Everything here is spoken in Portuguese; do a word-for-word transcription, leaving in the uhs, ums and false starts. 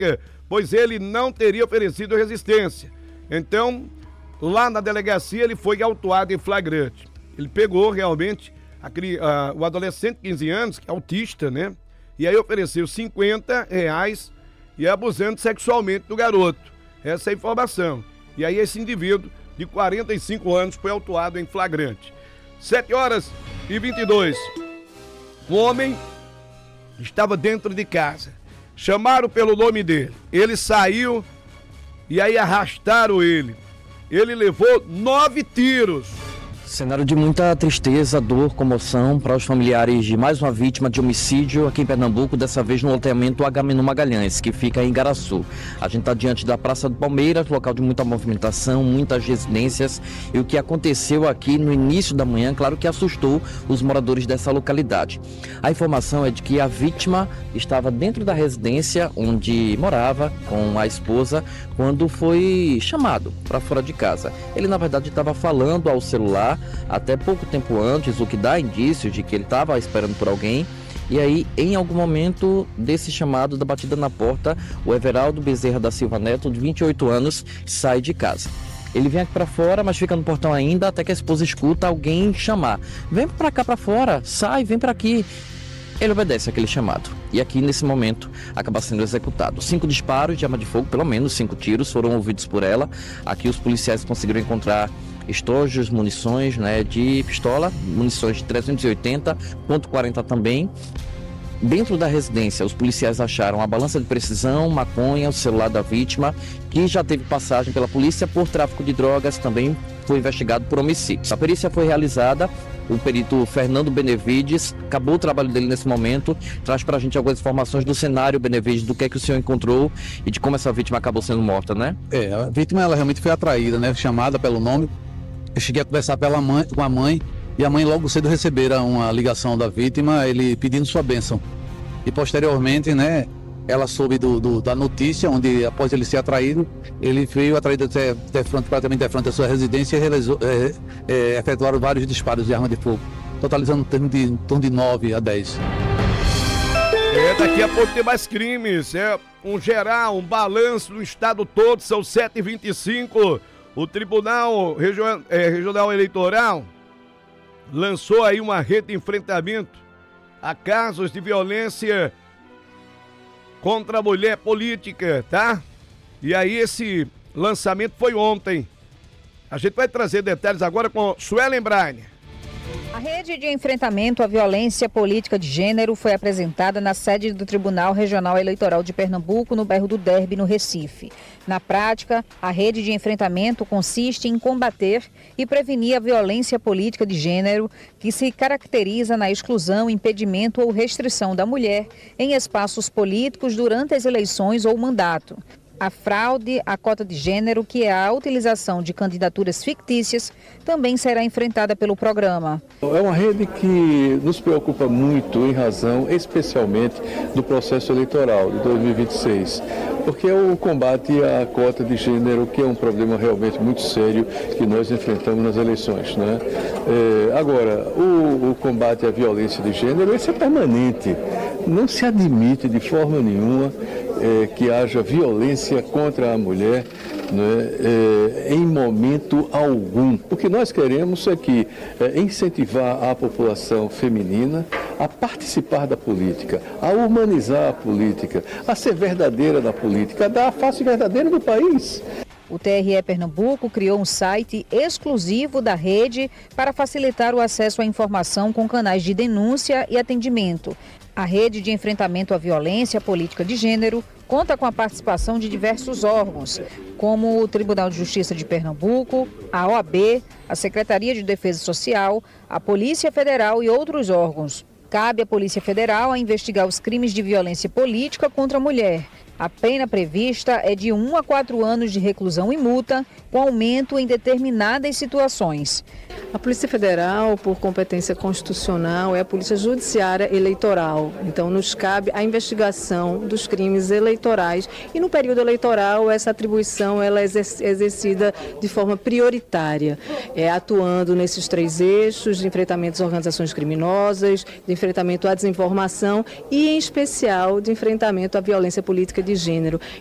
política, pois ele não teria oferecido resistência. Então, lá na delegacia, ele foi autuado em flagrante. Ele pegou realmente a, a, o adolescente de quinze anos, que é autista, né? E aí ofereceu cinquenta reais e abusando sexualmente do garoto. Essa é a informação. E aí esse indivíduo de quarenta e cinco anos foi autuado em flagrante. sete horas e vinte e dois. Um homem estava dentro de casa. Chamaram pelo nome dele. Ele saiu e aí arrastaram ele. Ele levou nove tiros. Cenário de muita tristeza, dor, comoção para os familiares de mais uma vítima de homicídio aqui em Pernambuco, dessa vez no loteamento Agamenon Magalhães, que fica em Igaraçu. A gente está diante da Praça do Palmeiras, local de muita movimentação, muitas residências, e o que aconteceu aqui no início da manhã, claro que assustou os moradores dessa localidade. A informação é de que a vítima estava dentro da residência onde morava com a esposa quando foi chamado para fora de casa. Ele, na verdade, estava falando ao celular até pouco tempo antes, o que dá indícios de que ele estava esperando por alguém. E aí, em algum momento desse chamado, da batida na porta, o Everaldo Bezerra da Silva Neto, de vinte e oito anos, sai de casa. Ele vem aqui para fora, mas fica no portão ainda, até que a esposa escuta alguém chamar. Vem para cá para fora, sai, vem para aqui. Ele obedece aquele chamado. E aqui, nesse momento, acaba sendo executado. Cinco disparos de arma de fogo, pelo menos cinco tiros, foram ouvidos por ela. Aqui os policiais conseguiram encontrar estojos, munições, né, de pistola, munições de trezentos e oitenta, ponto quarenta também. Dentro da residência, os policiais acharam a balança de precisão, maconha, o celular da vítima, que já teve passagem pela polícia por tráfico de drogas, também foi investigado por homicídio. A perícia foi realizada, o perito Fernando Benevides, acabou o trabalho dele nesse momento, traz pra gente algumas informações do cenário, Benevides, do que é que o senhor encontrou e de como essa vítima acabou sendo morta, né? É, a vítima, ela realmente foi atraída, né, chamada pelo nome. Eu cheguei a conversar pela mãe, com a mãe, e a mãe logo cedo recebera uma ligação da vítima, ele pedindo sua bênção. E posteriormente, né, ela soube do, do, da notícia, onde após ele ser atraído, ele veio atraído até, até frente, praticamente de frente à sua residência e realizou, é, é, efetuaram vários disparos de arma de fogo, totalizando em torno de, em torno de nove a dez. É, daqui a pouco tem mais crimes, é um geral, um balanço no estado todo, são sete e vinte e cinco. O Tribunal Regional, é, Regional Eleitoral lançou aí uma rede de enfrentamento a casos de violência contra a mulher política, tá? E aí esse lançamento foi ontem. A gente vai trazer detalhes agora com Suelen Braine. A rede de enfrentamento à violência política de gênero foi apresentada na sede do Tribunal Regional Eleitoral de Pernambuco, no bairro do Derby, no Recife. Na prática, a rede de enfrentamento consiste em combater e prevenir a violência política de gênero, que se caracteriza na exclusão, impedimento ou restrição da mulher em espaços políticos durante as eleições ou mandato. A fraude à cota de gênero, que é a utilização de candidaturas fictícias, também será enfrentada pelo programa. É uma rede que nos preocupa muito em razão, especialmente, do processo eleitoral de dois mil e vinte e seis, porque é o combate à cota de gênero, que é um problema realmente muito sério que nós enfrentamos nas eleições, né? É, agora, o, o combate à violência de gênero, esse é permanente. Não se admite de forma nenhuma é, que haja violência contra a mulher, né, é, em momento algum. O que nós queremos é que é, incentivar a população feminina a participar da política, a humanizar a política, a ser verdadeira na política, a dar a face verdadeira do país. O T R E Pernambuco criou um site exclusivo da rede para facilitar o acesso à informação com canais de denúncia e atendimento. A rede de enfrentamento à violência política de gênero conta com a participação de diversos órgãos, como o Tribunal de Justiça de Pernambuco, a O A B, a Secretaria de Defesa Social, a Polícia Federal e outros órgãos. Cabe à Polícia Federal a investigar os crimes de violência política contra a mulher. A pena prevista é de um a quatro anos de reclusão e multa, com aumento em determinadas situações. A Polícia Federal, por competência constitucional, é a Polícia Judiciária Eleitoral. Então, nos cabe a investigação dos crimes eleitorais. E no período eleitoral, essa atribuição ela é exercida de forma prioritária, é, atuando nesses três eixos de enfrentamento às organizações criminosas, de enfrentamento à desinformação e, em especial, de enfrentamento à violência política de de gênero.